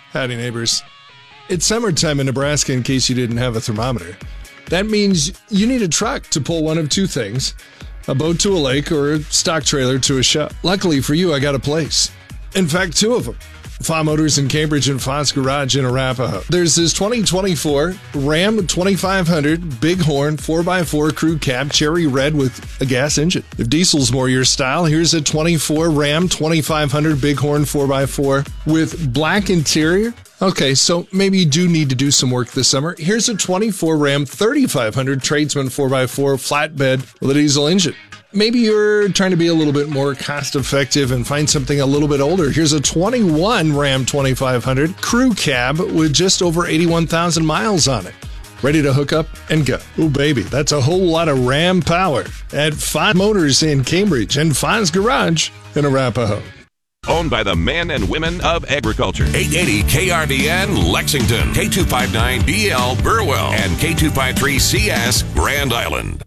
Howdy, neighbors. It's summertime in Nebraska in case you didn't have a thermometer. That means you need a truck to pull one of two things, a boat to a lake or a stock trailer to a show. Luckily for you, I got a place. In fact, two of them. Fa Motors in Cambridge and Fa's Garage in Arapahoe. There's this 2024 Ram 2500 Bighorn 4x4 crew cab cherry red with a gas engine. If diesel's more your style, here's a 24 Ram 2500 Bighorn 4x4 with black interior. Okay, so maybe you do need to do some work this summer. Here's a 24 Ram 3500 Tradesman 4x4 flatbed with a diesel engine. Maybe you're trying to be a little bit more cost-effective and find something a little bit older. Here's a 21 Ram 2500 crew cab with just over 81,000 miles on it. Ready to hook up and go. Ooh, baby, that's a whole lot of Ram power at Fa Motors in Cambridge and Fa's Garage in Arapahoe. Owned by the men and women of agriculture. 880 KRDN Lexington, K259BL Burwell, and K253CS Grand Island.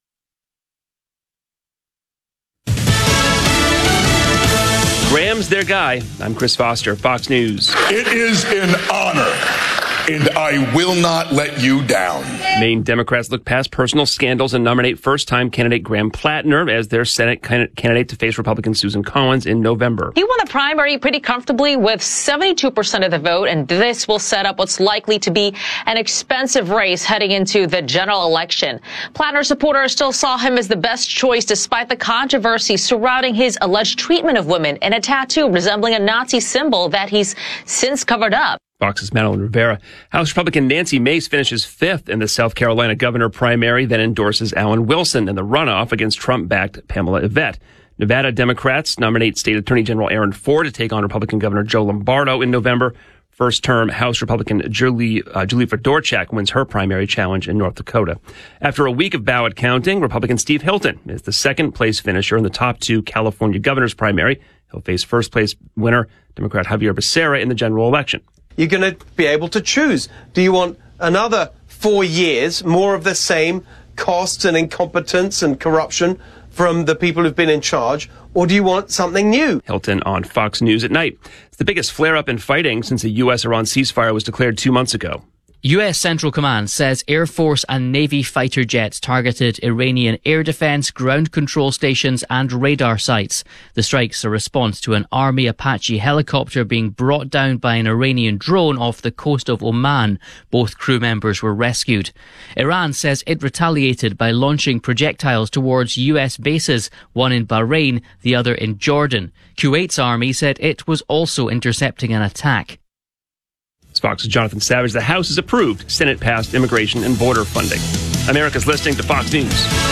Graham's their guy. I'm Chris Foster, Fox News. It is an honor, and I will not let you down. Maine Democrats look past personal scandals and nominate first-time candidate Graham Plattner as their Senate candidate to face Republican Susan Collins in November. He won the primary pretty comfortably with 72% of the vote, and this will set up what's likely to be an expensive race heading into the general election. Plattner supporters still saw him as the best choice despite the controversy surrounding his alleged treatment of women and a tattoo resembling a Nazi symbol that he's since covered up. Fox's Madeline Rivera. House Republican Nancy Mace finishes fifth in the South Carolina governor primary, then endorses Alan Wilson in the runoff against Trump-backed Pamela Yvette. Nevada Democrats nominate State Attorney General Aaron Ford to take on Republican Governor Joe Lombardo in November. First-term House Republican Julie Fedorchak wins her primary challenge in North Dakota. After a week of ballot counting, Republican Steve Hilton is the second-place finisher in the top two California governor's primary. He'll face first-place winner Democrat Javier Becerra in the general election. You're going to be able to choose. Do you want another 4 years, more of the same costs and incompetence and corruption from the people who've been in charge, or do you want something new? Hilton on Fox News at night. It's the biggest flare-up in fighting since the U.S.-Iran ceasefire was declared 2 months ago. U.S. Central Command says Air Force and Navy fighter jets targeted Iranian air defense, ground control stations and radar sites. The strike's a response to an Army Apache helicopter being brought down by an Iranian drone off the coast of Oman. Both crew members were rescued. Iran says it retaliated by launching projectiles towards U.S. bases, one in Bahrain, the other in Jordan. Kuwait's army said it was also intercepting an attack. Fox's Jonathan Savage. The House has approved Senate passed immigration and border funding. America's listening to Fox News.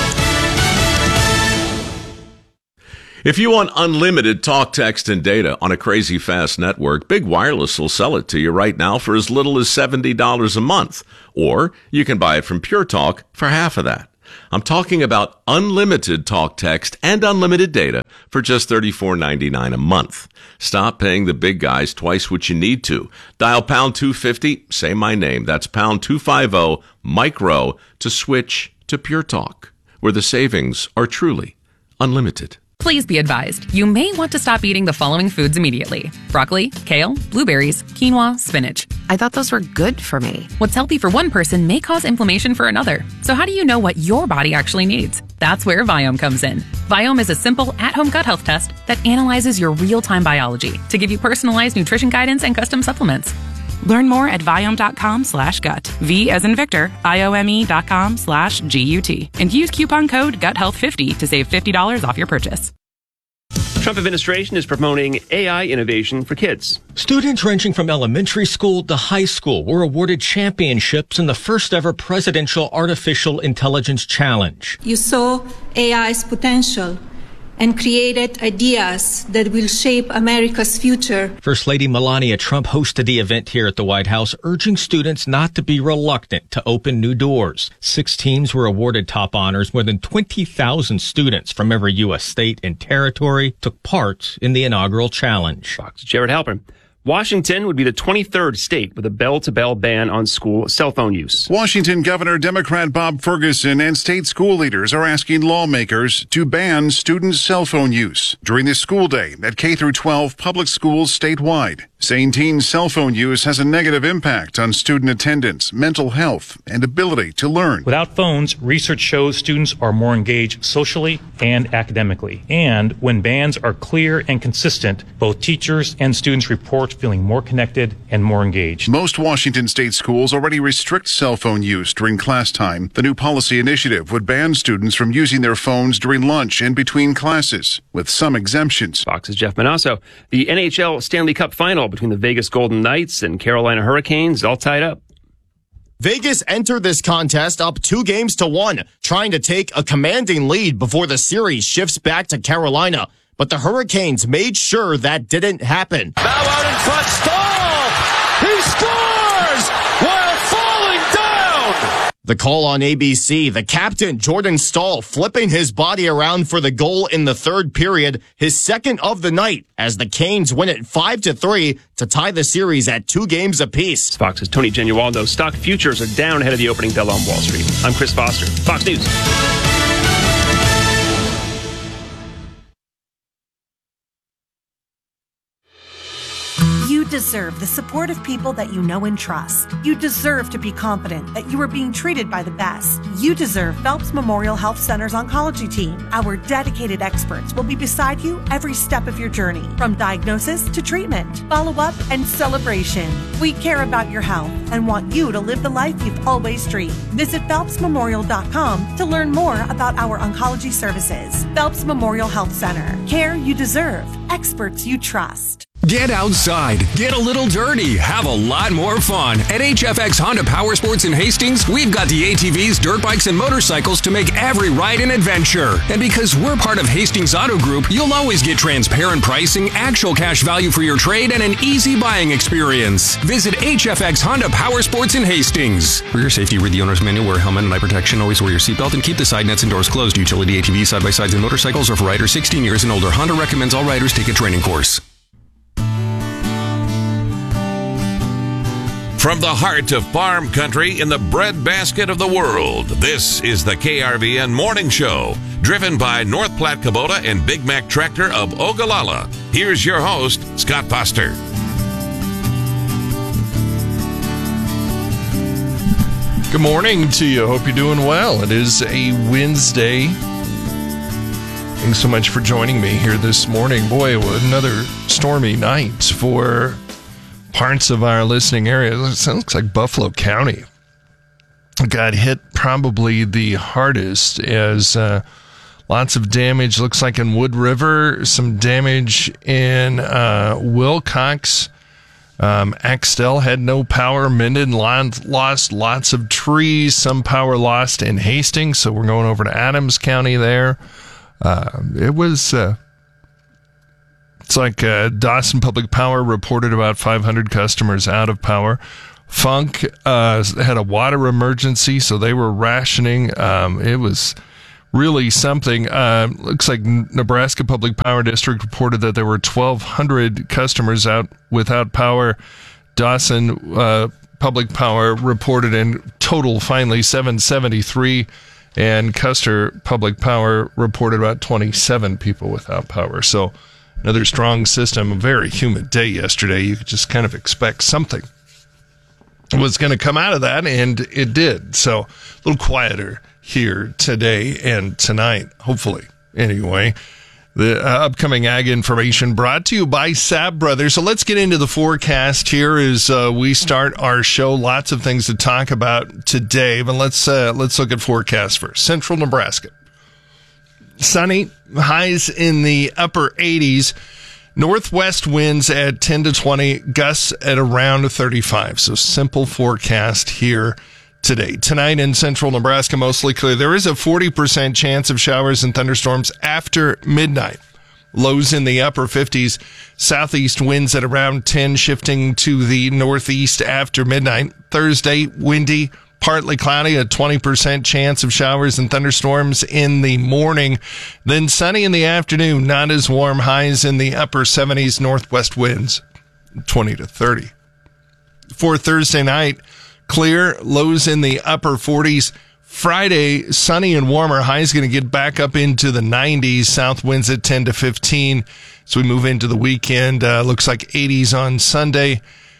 If you want unlimited talk, text, and data on a crazy fast network, Big Wireless will sell it to you right now for as little as $70 a month. Or you can buy it from Pure Talk for half of that. I'm talking about unlimited talk, text, and unlimited data for just $34.99 a month. Stop paying the big guys twice what you need to. Dial pound 250, say my name. That's pound 250 micro to switch to Pure Talk, where the savings are truly unlimited. Please be advised, you may want to stop eating the following foods immediately. Broccoli, kale, blueberries, quinoa, spinach. I thought those were good for me. What's healthy for one person may cause inflammation for another. So how do you know what your body actually needs? That's where Viome comes in. Viome is a simple, at-home gut health test that analyzes your real-time biology to give you personalized nutrition guidance and custom supplements. Learn more at Viome.com/gut. V as in Victor, IOME.com/GUT. And use coupon code GUTHEALTH50 to save $50 off your purchase. Trump administration is promoting AI innovation for kids. Students ranging from elementary school to high school were awarded championships in the first ever Presidential Artificial Intelligence Challenge. You saw AI's potential and created ideas that will shape America's future. First Lady Melania Trump hosted the event here at the White House, urging students not to be reluctant to open new doors. 6 teams were awarded top honors. More than 20,000 students from every U.S. state and territory took part in the inaugural challenge. Fox's Jared Halpern. Washington would be the 23rd state with a bell-to-bell ban on school cell phone use. Washington Governor Democrat Bob Ferguson and state school leaders are asking lawmakers to ban student cell phone use during the school day at K-12 public schools statewide. saying teens' cell phone use has a negative impact on student attendance, mental health, and ability to learn. Without phones, research shows students are more engaged socially and academically. And when bans are clear and consistent, both teachers and students report feeling more connected and more engaged. Most Washington state schools already restrict cell phone use during class time. The new policy initiative would ban students from using their phones during lunch and between classes, with some exemptions. Fox's Jeff Manasso. The NHL Stanley Cup final between the Vegas Golden Knights and Carolina Hurricanes all tied up. Vegas entered this contest up 2-1, trying to take a commanding lead before the series shifts back to Carolina. But the Hurricanes made sure that didn't happen. Now out in front, Stahl! He scores while falling down! The call on ABC, the captain, Jordan Stahl, flipping his body around for the goal in the third period, his second of the night, as the Canes win it 5-3 to tie the series at 2 games apiece. Fox's Tony Genualdo. Stock futures are down ahead of the opening bell on Wall Street. I'm Chris Foster, Fox News. You deserve the support of people that you know and trust. You deserve to be confident that you are being treated by the best. You deserve Phelps Memorial Health Center's oncology team. Our dedicated experts will be beside you every step of your journey, from diagnosis to treatment, follow-up, and celebration. We care about your health and want you to live the life you've always dreamed. Visit PhelpsMemorial.com to learn more about our oncology services. Phelps Memorial Health Center. Care you deserve. Experts you trust. Get outside, get a little dirty, have a lot more fun. At HFX Honda Power Sports in Hastings, we've got the ATVs, dirt bikes, and motorcycles to make every ride an adventure. And because we're part of Hastings Auto Group, you'll always get transparent pricing, actual cash value for your trade, and an easy buying experience. Visit HFX Honda Power Sports in Hastings. For your safety, read the owner's manual, wear helmet and eye protection, always wear your seatbelt, and keep the side nets and doors closed. Utility ATVs, side-by-sides, and motorcycles are for riders 16 years and older. Honda recommends all riders take a training course. From the heart of farm country in the breadbasket of the world, this is the KRVN Morning Show, driven by North Platte Kubota and Big Mac Tractor of Ogallala. Here's your host, Scott Foster. Good morning to you. Hope you're doing well. It is a Wednesday. Thanks so much for joining me here this morning. Boy, another stormy night for parts of our listening area. It sounds like Buffalo County got hit probably the hardest, as lots of damage. Looks like in Wood River, some damage in Wilcox. Axtell had no power. Minden lost lots of trees. Some power lost in Hastings, so we're going over to Adams County there. It was... It's like Dawson Public Power reported about 500 customers out of power. Funk had a water emergency, so they were rationing. It was really something. Looks like Nebraska Public Power District reported that there were 1,200 customers out without power. Dawson Public Power reported in total, finally, 773. And Custer Public Power reported about 27 people without power. So another strong system. A very humid day yesterday. You could just kind of expect something was going to come out of that, and it did. So a little quieter here today and tonight, hopefully. Anyway, the upcoming ag information brought to you by Saab Brothers. So let's get into the forecast here as we start our show. Lots of things to talk about today, but let's look at forecast first. Central Nebraska. Sunny, highs in the upper 80s. Northwest winds at 10 to 20, gusts at around 35. So simple forecast here today. Tonight in central Nebraska, mostly clear. There is a 40% chance of showers and thunderstorms after midnight. Lows in the upper 50s. Southeast winds at around 10, shifting to the northeast after midnight. Thursday, windy, partly cloudy, a 20% chance of showers and thunderstorms in the morning. Then sunny in the afternoon, not as warm. Highs in the upper 70s, northwest winds 20 to 30. For Thursday night, clear, lows in the upper 40s. Friday, sunny and warmer. Highs going to get back up into the 90s. South winds at 10 to 15. As we move into the weekend, looks like 80s on Sunday,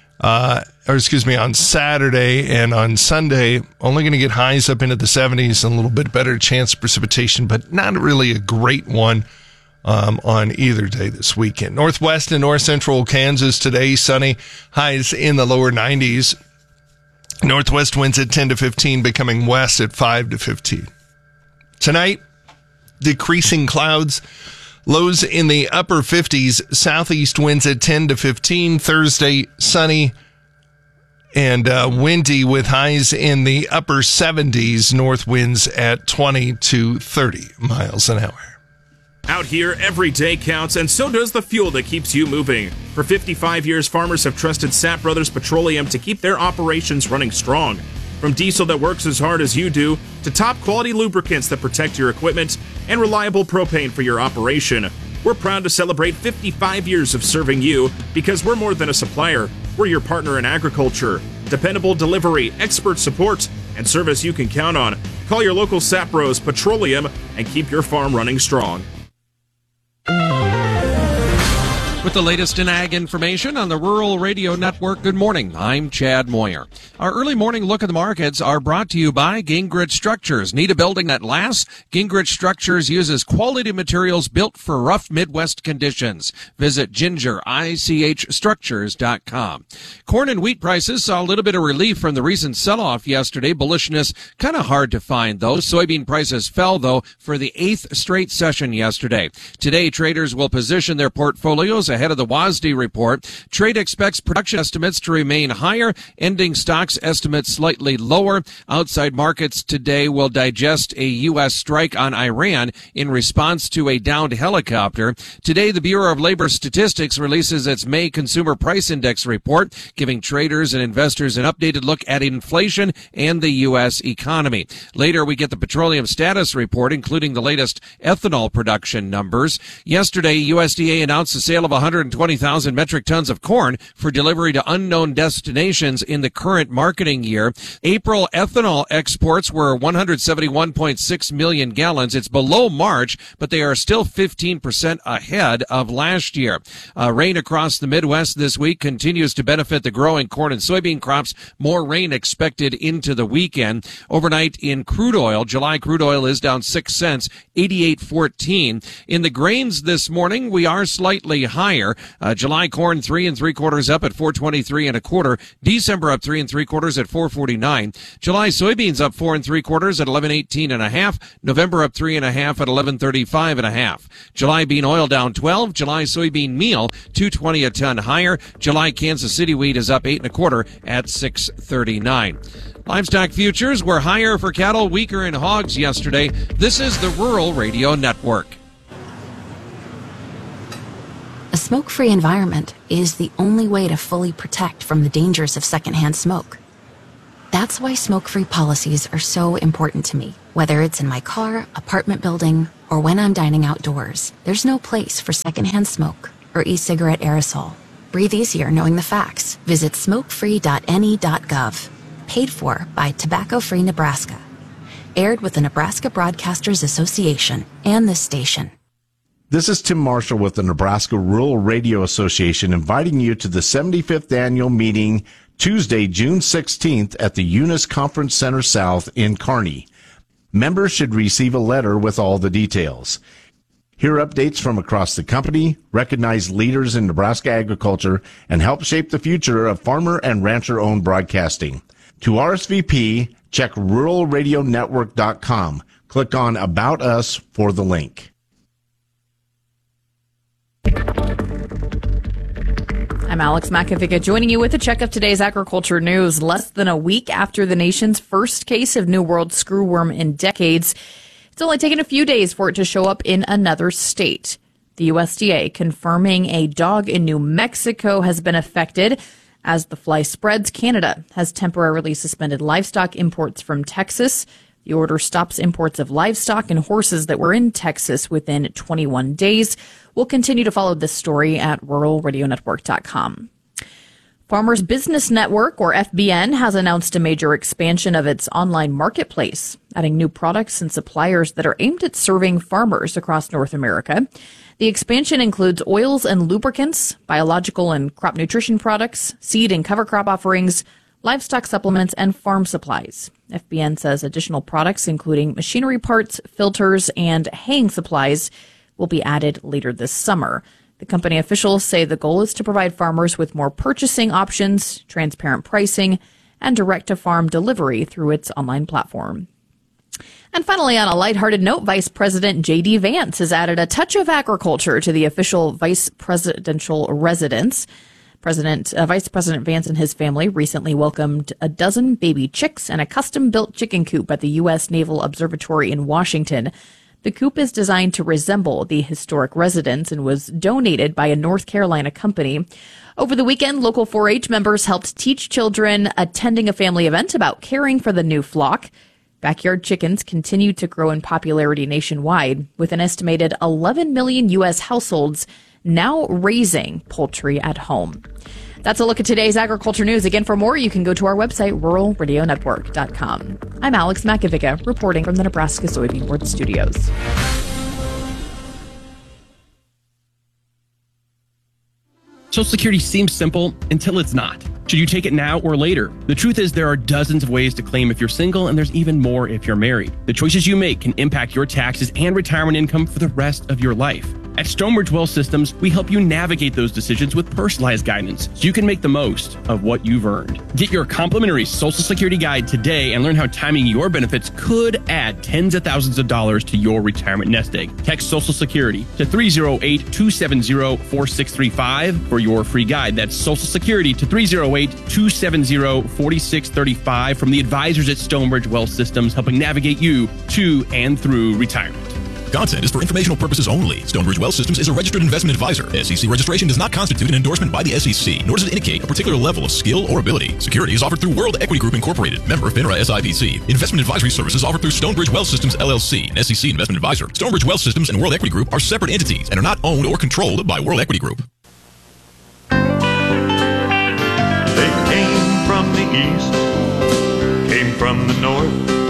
on Saturday, and on Sunday, only going to get highs up into the 70s and a little bit better chance of precipitation, but not really a great one on either day this weekend. Northwest and north central Kansas today, sunny, highs in the lower 90s. Northwest winds at 10 to 15, becoming west at 5 to 15. Tonight, decreasing clouds, lows in the upper 50s, southeast winds at 10 to 15. Thursday, sunny and windy with highs in the upper 70s, north winds at 20 to 30 miles an hour. Out here, every day counts, and so does the fuel that keeps you moving. For 55 years, farmers have trusted Sapp Brothers Petroleum to keep their operations running strong. From diesel that works as hard as you do, to top-quality lubricants that protect your equipment, and reliable propane for your operation. We're proud to celebrate 55 years of serving you, because we're more than a supplier. We're your partner in agriculture. Dependable delivery, expert support, and service you can count on. Call your local Sapp Bros Petroleum and keep your farm running strong. With the latest in ag information on the Rural Radio Network, good morning. I'm Chad Moyer. Our early morning look at the markets are brought to you by Gingrich Structures. Need a building that lasts? Gingrich Structures uses quality materials built for rough Midwest conditions. Visit gingerichstructures.com. Corn and wheat prices saw a little bit of relief from the recent sell-off yesterday. Bullishness kind of hard to find, though. Soybean prices fell, though, for the 8th straight session yesterday. Today, traders will position their portfolios ahead of the WASDE report. Trade expects production estimates to remain higher, ending stocks estimates slightly lower. Outside markets today will digest a U.S. strike on Iran in response to a downed helicopter. Today, the Bureau of Labor Statistics releases its May Consumer Price Index report, giving traders and investors an updated look at inflation and the U.S. economy. Later, we get the petroleum status report, including the latest ethanol production numbers. Yesterday, USDA announced the sale of 120,000 metric tons of corn for delivery to unknown destinations in the current marketing year. April ethanol exports were 171.6 million gallons. It's below March, but they are still 15% ahead of last year. Rain across the Midwest this week continues to benefit the growing corn and soybean crops. More rain expected into the weekend. Overnight in crude oil, July crude oil is down 6 cents, 88.14. In the grains this morning, we are slightly higher. July corn 3 3/4 up at 4.23 1/4. December up 3 3/4 at 4.49. July soybeans up 4 3/4 at 11.18 1/2. November up 3 1/2 at 11.35 1/2. July bean oil down 12. July soybean meal $2.20 a ton higher. July Kansas City wheat is up 8 1/4 at 6.39. Livestock futures were higher for cattle, weaker in hogs yesterday. This is the Rural Radio Network. A smoke-free environment is the only way to fully protect from the dangers of secondhand smoke. That's why smoke-free policies are so important to me. Whether it's in my car, apartment building, or when I'm dining outdoors, there's no place for secondhand smoke or e-cigarette aerosol. Breathe easier knowing the facts. Visit smokefree.ne.gov. Paid for by Tobacco Free Nebraska. Aired with the Nebraska Broadcasters Association and this station. This is Tim Marshall with the Nebraska Rural Radio Association inviting you to the 75th annual meeting Tuesday, June 16th at the Eunice Conference Center South in Kearney. Members should receive a letter with all the details. Hear updates from across the company, recognize leaders in Nebraska agriculture, and help shape the future of farmer and rancher-owned broadcasting. To RSVP, check ruralradionetwork.com. Click on About Us for the link. I'm Alex Makovica joining you with a check of today's agriculture news. Less than a week after the nation's first case of New World screwworm in decades, it's only taken a few days for it to show up in another state. The USDA confirming a dog in New Mexico has been affected. As the fly spreads, Canada has temporarily suspended livestock imports from Texas. The order stops imports of livestock and horses that were in Texas within 21 days. We'll continue to follow this story at ruralradionetwork.com. Farmers Business Network, or FBN, has announced a major expansion of its online marketplace, adding new products and suppliers that are aimed at serving farmers across North America. The expansion includes oils and lubricants, biological and crop nutrition products, seed and cover crop offerings, livestock supplements, and farm supplies. FBN says additional products, including machinery parts, filters, and haying supplies, will be added later this summer. The company officials say the goal is to provide farmers with more purchasing options, transparent pricing, and direct-to-farm delivery through its online platform. And finally, on a lighthearted note, Vice President J.D. Vance has added a touch of agriculture to the official vice presidential residence. Vice President Vance and his family recently welcomed a dozen baby chicks and a custom-built chicken coop at the U.S. Naval Observatory in Washington. The coop is designed to resemble the historic residence and was donated by a North Carolina company. Over the weekend, local 4-H members helped teach children attending a family event about caring for the new flock. Backyard chickens continue to grow in popularity nationwide, with an estimated 11 million U.S. households now raising poultry at home. That's a look at today's agriculture news. Again, for more, you can go to our website, ruralradionetwork.com. I'm Alex Makovica, reporting from the Nebraska Soybean Board Studios. Social Security seems simple until it's not. Should you take it now or later? The truth is there are dozens of ways to claim if you're single, and there's even more if you're married. The choices you make can impact your taxes and retirement income for the rest of your life. At Stonebridge Wealth Systems, we help you navigate those decisions with personalized guidance so you can make the most of what you've earned. Get your complimentary Social Security guide today and learn how timing your benefits could add tens of thousands of dollars to your retirement nest egg. Text Social Security to 308-270-4635 for your free guide. That's Social Security to 308-270-4635 from the advisors at Stonebridge Wealth Systems, helping navigate you to and through retirement. Content is for informational purposes only. Stonebridge Wealth Systems is a registered investment advisor. SEC registration does not constitute an endorsement by the SEC, nor does it indicate a particular level of skill or ability. Security is offered through World Equity Group Incorporated, member of FINRA SIPC. Investment advisory services offered through Stonebridge Wealth Systems LLC, an SEC investment advisor. Stonebridge Wealth Systems and World Equity Group are separate entities and are not owned or controlled by World Equity Group. They came from the east, came from the north.